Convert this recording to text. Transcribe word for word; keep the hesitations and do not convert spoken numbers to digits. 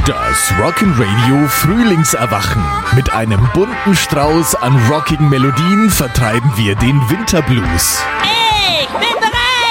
Das Rockin' Frühlingserwachen. Mit einem bunten Strauß an rockigen Melodien vertreiben wir den Winterblues.